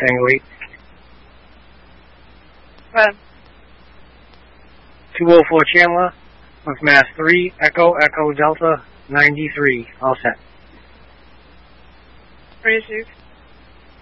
Tango 8. Well, 204 Chandler with Mass 3, Echo Delta 93. All set. received.